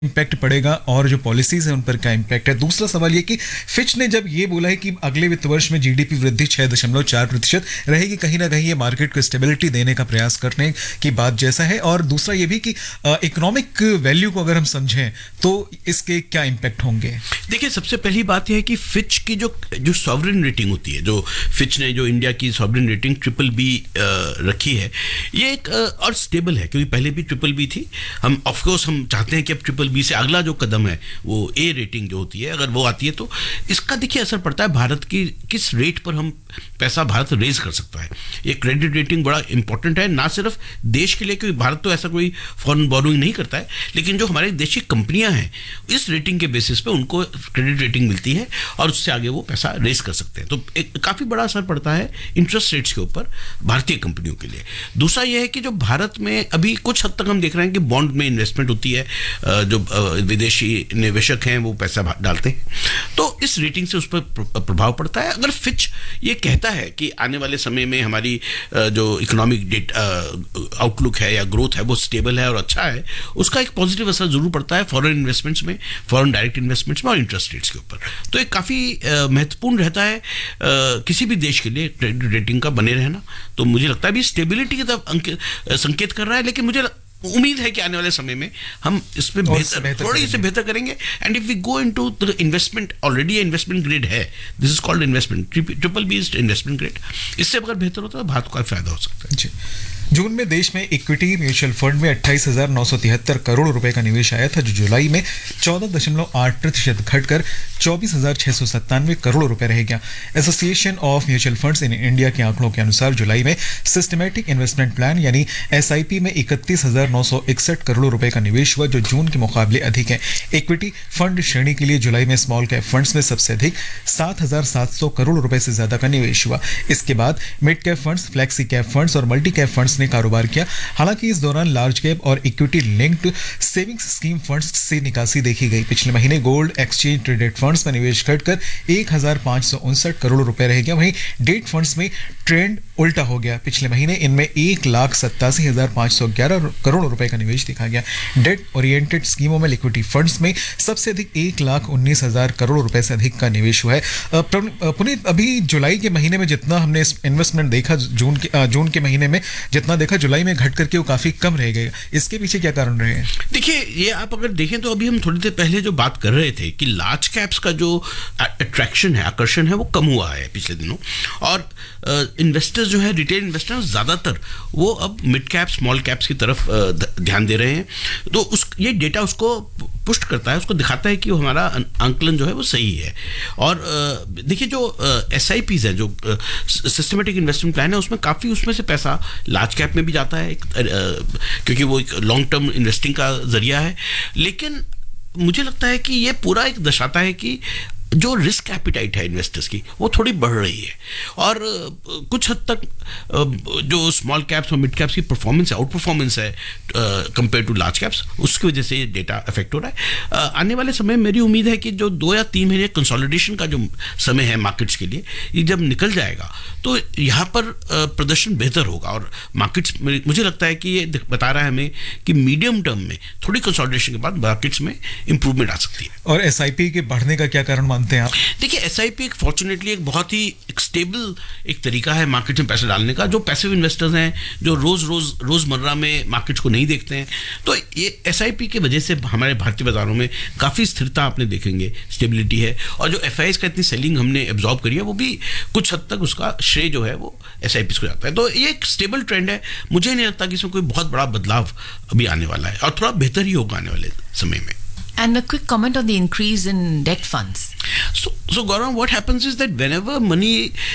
Impact पड़ेगा और जो पॉलिसीज है उन पर क्या इम्पैक्ट है। दूसरा सवाल ये कि फिच ने जब ये बोला है कि अगले वित्त वर्ष में जीडीपी वृद्धि 6.4% रहेगी, कहीं ना कहीं ये मार्केट को स्टेबिलिटी देने का प्रयास करने की बात जैसा है। और दूसरा ये भी कि इकोनॉमिक वैल्यू को अगर हम समझें तो इसके क्या इम्पैक्ट होंगे। देखिए, सबसे पहली बात यह है कि फिच की जो सॉवरेन रेटिंग होती है, जो फिच ने जो इंडिया की सॉवरेन रेटिंग BBB रखी है, ये एक और स्टेबल है, क्योंकि पहले भी BBB थी। हम ऑफकोर्स हम चाहते हैं कि अब BBB से अगला जो कदम है वो A रेटिंग जो होती है, अगर वो आती है तो इसका देखिए असर पड़ता है भारत की किस रेट पर हम पैसा भारत रेज कर सकता है। ये क्रेडिट रेटिंग बड़ा इंपॉर्टेंट है, ना सिर्फ देश के लिए, क्योंकि भारत तो ऐसा कोई फॉरेन बोरोइंग नहीं करता है, लेकिन जो हमारे देश की कंपनियां हैं इस रेटिंग के बेसिस पे उनको क्रेडिट रेटिंग मिलती है और उससे आगे वो पैसा रेज कर सकते हैं। तो एक काफ़ी बड़ा असर पड़ता है इंटरेस्ट रेट्स के ऊपर भारतीय कंपनियों के लिए। दूसरा ये है कि जो भारत में अभी कुछ हद तक हम देख रहे हैं कि बॉन्ड में इन्वेस्टमेंट होती है, जो विदेशी निवेशक हैं वो पैसा डालते हैं, तो इस रेटिंग से उस पर प्रभाव पड़ता है। अगर फिच ये कहता है कि आने वाले समय में हमारी जो इकोनॉमिक आउटलुक है या ग्रोथ है वो स्टेबल है और अच्छा है, उसका एक पॉजिटिव असर जरूर पड़ता है फॉरेन इन्वेस्टमेंट्स में, फॉरेन डायरेक्ट इन्वेस्टमेंट्स में और इंटरेस्ट रेट्स के ऊपर। तो ये काफ़ी महत्वपूर्ण रहता है किसी भी देश के लिए क्रेडिट रेटिंग का बने रहना। तो मुझे लगता है अभी स्टेबिलिटी की तरफ संकेत कर रहा है, लेकिन मुझे उम्मीद है कि आने वाले समय में हम इसमें थोड़ी से बेहतर करेंगे। And if we go into the investment, already investment grade है, this is called investment, BBB is investment grade. इससे अगर बेहतर होता है भारत को काफी फायदा हो सकता है। जी। जून में देश में इक्विटी म्यूचुअल फंड में 28,973 करोड़ रुपए का निवेश आया था, जो जुलाई में 14.8% घटकर 24,697 करोड़ रुपए रह गया। Association of mutual funds in India के आंकड़ों के अनुसार जुलाई में सिस्टमैटिक इन्वेस्टमेंट प्लान यानी SIP में 31,961 करोड़ रुपए का निवेश हुआ, जो जून के मुकाबले अधिक है। इक्विटी फंड श्रेणी के लिए जुलाई में स्मॉल कैप फंड्स में सबसे अधिक 7,700 करोड़ रुपए से ज्यादा का निवेश हुआ। इसके बाद mid cap funds, flexi cap funds और मल्टी कैप फंड्स ने कारोबार किया। हालांकि इस दौरान लार्ज कैप और equity linked savings scheme funds से निकासी देखी गई। पिछले महीने गोल्ड एक्सचेंज ट्रेडेड फंड्स में निवेश घटकर 1,559 करोड़ रुपए रह गया। वहीं डेट फंड्स में ट्रेंड उल्टा हो गया। पिछले महीने इनमें 1,87,511 करोड़ रुपए का निवेश देखा गया। डेट ओरिएंटेड स्कीमों में लिक्विडिटी फंड्स में सबसे अधिक 1,19,000 करोड़ रुपए से अधिक का निवेश हुआ है। पुनीत, अभी जुलाई के महीने में जितना हमने इन्वेस्टमेंट देखा, जून के महीने में जितना देखा, जुलाई में घट करके वो काफी कम रह गए। इसके पीछे क्या कारण रहे हैं? देखिए, ये आप अगर देखें तो अभी हम थोड़ी देर पहले जो बात कर रहे थे कि लार्ज कैप्स का जो अट्रैक्शन है, आकर्षण है, वो कम हुआ है पिछले दिनों। और इन्वेस्टर्स जो है, रिटेल इन्वेस्टर्स ज्यादातर वो अब मिड कैप स्मॉल कैप्स की तरफ ध्यान दे रहे हैं। तो ये डेटा उसको पुष्ट करता है, उसको दिखाता है कि हमारा आंकलन जो है वो सही है। और देखिए, जो SIPs है, जो सिस्टमेटिक इन्वेस्टमेंट प्लान है, उसमें काफ़ी उसमें से पैसा लार्ज कैप में भी जाता है, क्योंकि वो एक लॉन्ग टर्म इन्वेस्टिंग का जरिया है। लेकिन मुझे लगता है कि ये पूरा एक दर्शाता है कि जो रिस्क एपिटाइट है इन्वेस्टर्स की वो थोड़ी बढ़ रही है। और कुछ हद तक जो स्मॉल कैप्स और मिड कैप्स की परफॉर्मेंस है, आउट परफॉर्मेंस है कंपेयर टू लार्ज कैप्स, उसकी वजह से ये डेटा अफेक्ट हो रहा है। आने वाले समय में मेरी उम्मीद है कि जो 2 या 3 महीने कंसोलिडेशन का जो समय है मार्केट्स के लिए, ये जब निकल जाएगा तो यहाँ पर प्रदर्शन बेहतर होगा। और मार्केट्स, मुझे लगता है कि ये बता रहा है हमें कि मीडियम टर्म में थोड़ी कंसोलिडेशन के बाद मार्केट्स में इंप्रूवमेंट आ सकती है। और SIP के बढ़ने का क्या कारण मानते हैं आप? देखिए, SIP एक फॉर्चुनेटली एक बहुत ही स्टेबल एक तरीका है मार्केट में पैसे डालने का। जो पैसिव इन्वेस्टर्स हैं, जो रोजमर्रा में मार्केट को नहीं देखते हैं, तो ये SIP की वजह से हमारे भारतीय बाजारों में काफ़ी स्थिरता आपने देखेंगे, स्टेबिलिटी है। और जो FIs का इतनी सेलिंग हमने एब्जॉर्ब करी है, वो भी कुछ हद तक उसका श्रेय जो है वो SIPs को जाता है। तो ये एक स्टेबल ट्रेंड है। मुझे नहीं लगता कि इसमें कोई बहुत बड़ा बदलाव अभी आने वाला है, और थोड़ा बेहतर ही होगा आने वाले समय में। And a quick comment on the increase in debt funds. So Gaurav, what happens is that whenever money,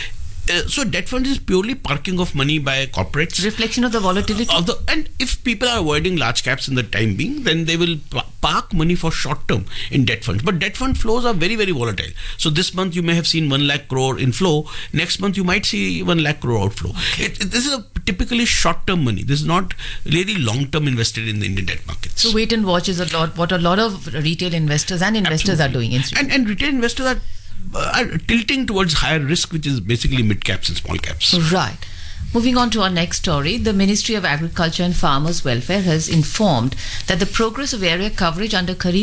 so debt fund is purely parking of money by corporates. Reflection of the volatility. And if people are avoiding large caps in the time being, then they will park money for short term in debt funds. But debt fund flows are very, very volatile. So this month you may have seen 1 lakh crore inflow. Next month you might see 1 lakh crore outflow. Okay. This is a typically short term money. This is not really long term invested in the Indian debt markets. So wait and watch is what a lot of retail investors and investors Absolutely. are doing. And retail investors are tilting towards higher risk, which is basically mid caps and small caps. Right. Moving on to our next story, the Ministry of Agriculture and Farmers Welfare has informed that the progress of area coverage under Kharif